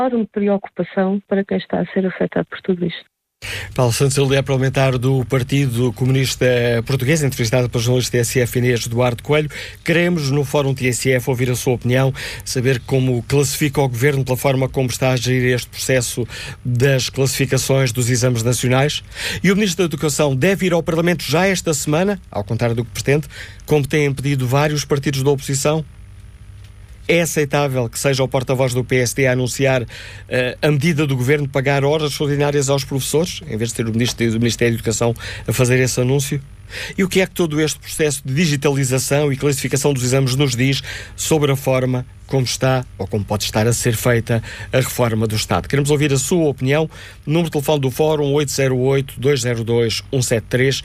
enorme preocupação para quem está a ser afetado por tudo isto. Paulo Santos, ele é parlamentar do Partido Comunista Português, entrevistado pelo jornalista TSF Inês Eduardo Coelho. Queremos, no Fórum TSF, ouvir a sua opinião, saber como classifica o Governo pela forma como está a gerir este processo das classificações dos exames nacionais. E o Ministro da Educação deve ir ao Parlamento já esta semana, ao contrário do que pretende, como têm pedido vários partidos da oposição. É aceitável que seja o porta-voz do PSD a anunciar a medida do Governo de pagar horas extraordinárias aos professores, em vez de ter o Ministério da Educação a fazer esse anúncio? E o que é que todo este processo de digitalização e classificação dos exames nos diz sobre a forma como está, ou como pode estar a ser feita, a reforma do Estado? Queremos ouvir a sua opinião. Número de telefone do Fórum 808-202-173,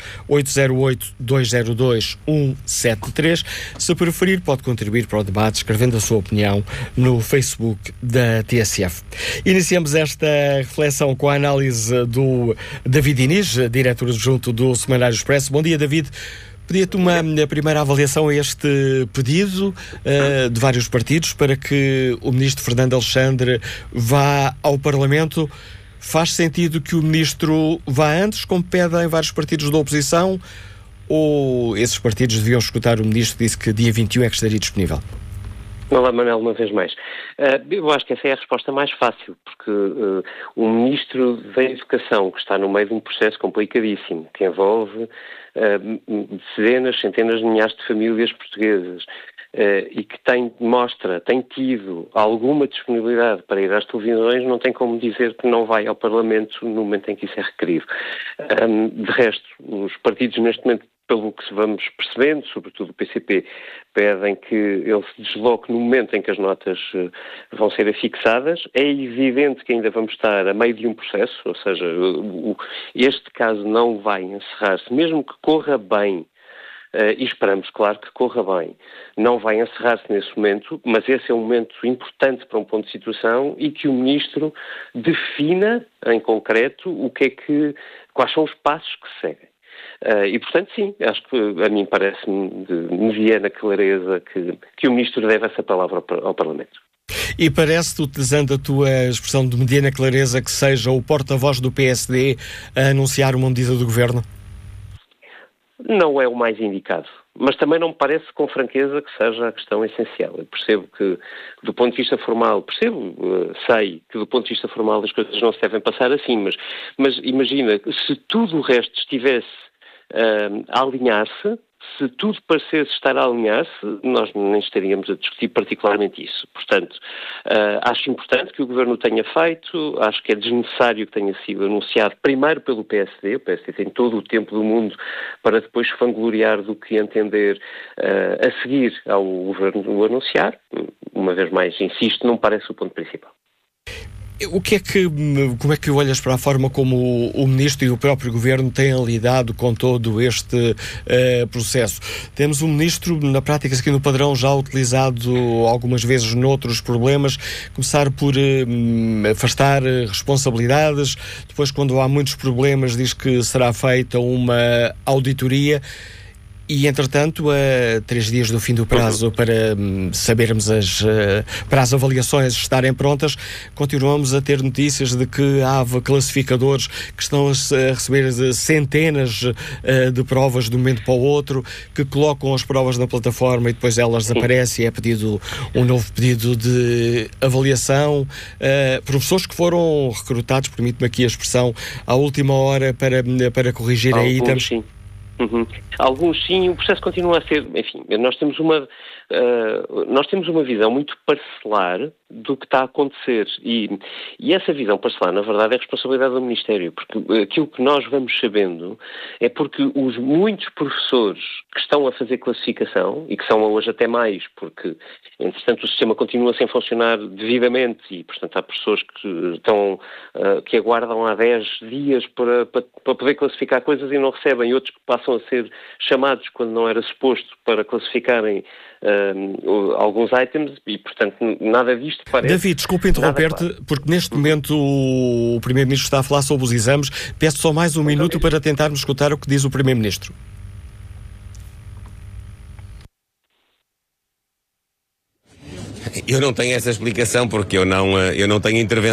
808-202-173. Se preferir, pode contribuir para o debate escrevendo a sua opinião no Facebook da TSF. Iniciamos esta reflexão com a análise do David Inês, diretor adjunto do Semanário Expresso. Bom dia, David. Pedia-te uma primeira avaliação a este pedido de vários partidos para que o Ministro Fernando Alexandre vá ao Parlamento. Faz sentido que o Ministro vá antes, como pedem vários partidos da oposição, ou esses partidos deviam escutar o Ministro que disse que dia 21 é que estaria disponível? Olá, Manuel, uma vez mais. Eu acho que essa é a resposta mais fácil, porque o Ministro da Educação, que está no meio de um processo complicadíssimo, que envolve dezenas, centenas de milhares de famílias portuguesas, e que tem tido alguma disponibilidade para ir às televisões, não tem como dizer que não vai ao Parlamento no momento em que isso é requerido. De resto, os partidos neste momento, pelo que vamos percebendo, sobretudo o PCP, pedem que ele se desloque no momento em que as notas vão ser afixadas. É evidente que ainda vamos estar a meio de um processo, ou seja, este caso não vai encerrar-se, mesmo que corra bem, e esperamos, claro, que corra bem. Não vai encerrar-se nesse momento, mas esse é um momento importante para um ponto de situação e que o Ministro defina, em concreto, quais são os passos que se seguem. E, portanto, sim, acho que a mim parece-me de mediana clareza que o Ministro deve essa palavra ao Parlamento. E parece-te, utilizando a tua expressão de mediana clareza, que seja o porta-voz do PSD a anunciar uma medida do Governo? Não é o mais indicado, mas também não me parece com franqueza que seja a questão essencial. Eu percebo que, do ponto de vista formal, sei que do ponto de vista formal as coisas não se devem passar assim, mas imagina, se tudo o resto estivesse a alinhar-se, se tudo parecesse estar a alinhar-se, nós nem estaríamos a discutir particularmente isso. Portanto, acho importante que o Governo tenha feito, acho que é desnecessário que tenha sido anunciado primeiro pelo PSD. O PSD tem todo o tempo do mundo para depois se vangloriar do que entender a seguir ao Governo o anunciar. Uma vez mais, insisto, não parece o ponto principal. Como é que olhas para a forma como o Ministro e o próprio Governo têm lidado com todo este processo? Temos um Ministro, na prática, aqui no padrão, já utilizado algumas vezes noutros problemas, começar por afastar responsabilidades, depois, quando há muitos problemas, diz que será feita uma auditoria. E, entretanto, a 3 dias do fim do prazo para sabermos para as avaliações estarem prontas, continuamos a ter notícias de que há classificadores que estão a receber centenas de provas de um momento para o outro, que colocam as provas na plataforma e depois elas desaparecem e é pedido um novo pedido de avaliação. Professores que foram recrutados, permite-me aqui a expressão, à última hora para corrigir aí itens. Alguns sim, o processo continua a ser, enfim, nós temos uma visão muito parcelar do que está a acontecer e essa visão parcelar, na verdade, é responsabilidade do Ministério, porque aquilo que nós vamos sabendo é porque os muitos professores que estão a fazer classificação, e que são hoje até mais, porque, entretanto, o sistema continua sem funcionar devidamente e, portanto, há professores que aguardam há 10 dias para poder classificar coisas e não recebem, e outros que passam a ser chamados quando não era suposto para classificarem alguns itens e, portanto, nada disto parece... David, desculpa interromper-te, porque neste momento o Primeiro-Ministro está a falar sobre os exames. Peço só mais um minuto para tentarmos escutar o que diz o Primeiro-Ministro. Eu não tenho essa explicação porque eu não tenho intervenção